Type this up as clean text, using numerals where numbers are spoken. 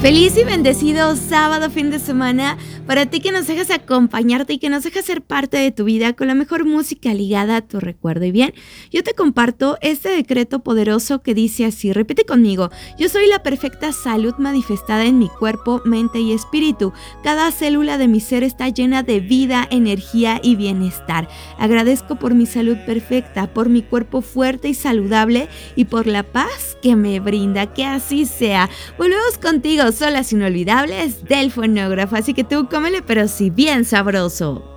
Feliz y bendecido sábado, fin de semana, para ti que nos dejas acompañarte y que nos dejas ser parte de tu vida con la mejor música ligada a tu recuerdo. Y bien, yo te comparto este decreto poderoso que dice así, repite conmigo: yo soy la perfecta salud manifestada en mi cuerpo, mente y espíritu. Cada célula de mi ser está llena de vida, energía y bienestar. Agradezco por mi salud perfecta, por mi cuerpo fuerte y saludable y por la paz que me brinda. Que así sea. Volvemos contigo, son las inolvidables del fonógrafo, así que tú cómele pero sí bien sabroso.